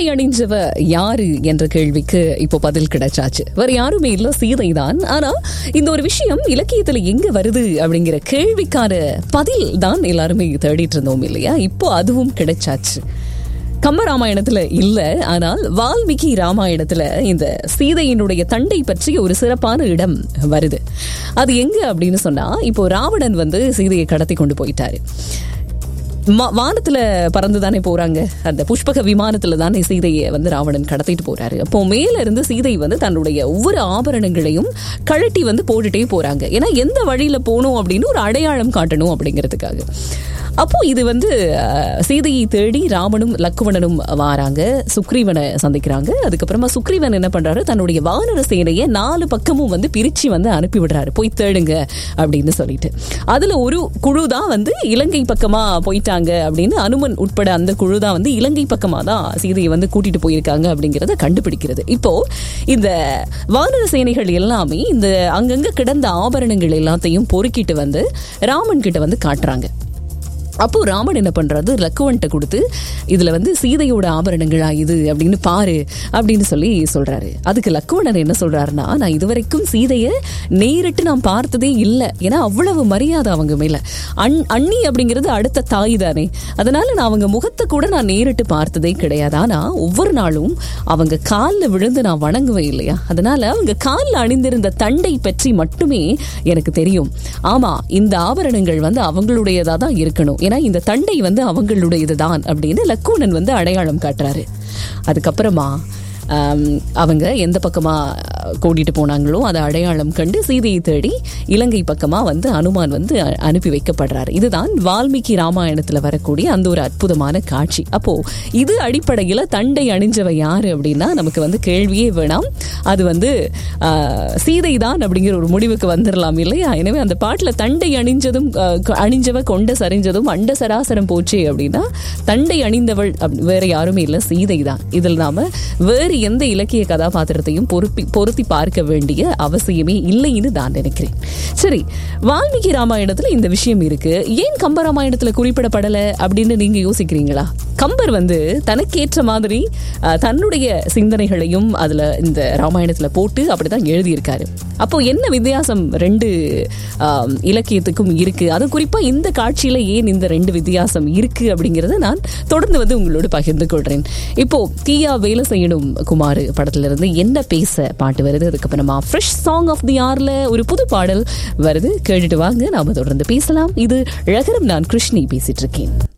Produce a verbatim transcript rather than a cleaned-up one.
தண்டை அணிஞ்சவ யாரு என்ற கேள்விக்கு இப்போ பதில் கிடைச்சாச்சு. வேற யாருமே இல்ல, சீதை தான். ஆனா இந்த ஒரு விஷயம் இலக்கியத்துல எங்க வருது அப்படிங்கிற கேள்விக்கான பதில் தான் எல்லாருமே தேடிட்டு இருந்தோம் இல்லையா? இப்போ அதுவும் கிடைச்சாச்சு. கம்ப ராமாயணத்துல இல்ல, ஆனால் வால்மீகி ராமாயணத்துல இந்த சீதையினுடைய தண்டை பற்றி ஒரு சிறப்பான இடம் வருது. அது எங்க அப்படின்னு சொன்னா, இப்போ ராவணன் வந்து சீதையை கடத்தி கொண்டு போயிட்டாரு. வானத்துல பறந்துதானே போறாங்க, அந்த புஷ்பக விமானத்துல தானே சீதையை வந்து ராவணன் கடத்திட்டு போறாரு. அப்போ மேல இருந்து சீதை வந்து தன்னுடைய ஒவ்வொரு ஆபரணங்களையும் கழட்டி வந்து போட்டுட்டே போறாங்க. ஏன்னா எந்த வழியில போகணும் அப்படின்னு ஒரு அடையாளம் காட்டணும் அப்படிங்கிறதுக்காக. அப்போ இது வந்து சீதையை தேடி ராமனும் லக்குவணனும் வாராங்க, சுக்ரீவனை சந்திக்கிறாங்க. அதுக்கப்புறமா சுக்ரீவன் என்ன பண்றாரு, தன்னுடைய வானர சேனையை நாலு பக்கமும் வந்து பிரிச்சு வந்து அனுப்பி விடுறாரு, போய் தேடுங்க அப்படின்னு சொல்லிட்டு. அதுல ஒரு குழு தான் வந்து இலங்கை பக்கமா போயிட்டாங்க அப்படின்னு, அனுமன் உட்பட அந்த குழு தான் வந்து இலங்கை பக்கமா தான் சீதையை வந்து கூட்டிட்டு போயிருக்காங்க அப்படிங்கறத கண்டுபிடிக்கிறது. இப்போ இந்த வானர சேனைகள் எல்லாமே இந்த அங்கங்க கிடந்த ஆபரணங்கள் எல்லாத்தையும் பொறுக்கிட்டு வந்து ராமன் கிட்ட வந்து காட்டுறாங்க. அப்போ ராமன் என்ன பண்றாரு, லக்குவன்ட்ட கொடுத்து இதுல வந்து சீதையோட ஆபரணங்களா இது அப்படின்னு பாரு அப்படின்னு சொல்லி சொல்றாரு. அதுக்கு லக்குவணன் என்ன சொல்றாருன்னா, நான் இதுவரைக்கும் சீதைய நேரிட்டு நான் பார்த்ததே இல்லை, ஏன்னா அவ்வளவு மரியாதை அவங்க மேல. அண் அண்ணி அப்படிங்கிறது அடுத்த தாய் தானே, அதனால நான் அவங்க முகத்தை கூட நான் நேரிட்டு பார்த்ததே கிடையாது. ஆனா ஒவ்வொரு நாளும் அவங்க காலில் விழுந்து நான் வணங்குவேன் இல்லையா, அதனால அவங்க காலில் அணிந்திருந்த தண்டை பற்றி மட்டுமே எனக்கு தெரியும். ஆமா, இந்த ஆபரணங்கள் வந்து அவங்களுடையதா தான் இருக்கணும், ஏன்னா இந்த தண்டை வந்து அவங்களுடையதுதான் அப்படின்னு லக்குவணன் வந்து அடையாளம் காட்டுறாரு. அதுக்கப்புறமா அவங்க எந்த பக்கமா கூட்டிட்டு போனாங்களோ அதை அடையாளம் கண்டு சீதையை தேடி இலங்கை பக்கமா வந்து அனுமான் வந்து அனுப்பி வைக்கப்படுறாரு. இதுதான் வால்மீகி ராமாயணத்துல வரக்கூடிய அந்த ஒரு அற்புதமான காட்சி. அப்போ இது அடிப்படையில தண்டை அணிஞ்சவ யாரு அப்படின்னா நமக்கு வந்து கேள்வியே வேணாம், அது வந்து சீதை தான் அப்படிங்கிற ஒரு முடிவுக்கு வந்துடலாம் இல்லையா? எனவே அந்த பாட்டுல தண்டை அணிஞ்சதும் அணிஞ்சவ கொண்ட சரிஞ்சதும் அண்ட சராசரம் போச்சு அப்படின்னா தண்டை அணிந்தவள் வேற யாருமே இல்லை, சீதை தான். இதில் நாம வேறு எந்த இலக்கிய கதாபாத்திரத்தையும் பொறுப்பி பொருத்தி பார்க்க வேண்டிய அவசியமே இல்லைன்னு நான் நினைக்கிறேன். சரி, வால்மீகி ராமாயணத்துல இந்த விஷயம் இருக்கு, ஏன் கம்ப ராமாயணத்துல குறிப்பிடப்படல அப்படின்னு நீங்க யோசிக்கிறீங்களா? கம்பர் வந்து தனக்கேற்ற மாதிரி தன்னுடைய சிந்தனைகளையும் அதுல இந்த ராமாயணத்துல போட்டு அப்படிதான் எழுதியிருக்காரு. அப்போ என்ன வித்தியாசம் ரெண்டு இலக்கியத்துக்கும் இருக்கு, அது குறிப்பா இந்த காட்சியில ஏன் இந்த ரெண்டு வித்தியாசம் இருக்கு அப்படிங்கறத நான் தொடர்ந்து வந்து உங்களோடு பகிர்ந்து கொள்றேன். இப்போ தீயா வேலை செய்யணும் குமார் படத்துல இருந்து என்ன பேச பாட்டு வருது, அதுக்கப்புறமா ஃப்ரெஷ் சாங் ஆஃப் தி ஆர்ல ஒரு புது பாடல் வருது, கேட்டுட்டு வாங்க, நாம தொடர்ந்து பேசலாம். இது ரகரம், நான் கிருஷ்ணி பேசிட்டு இருக்கேன்.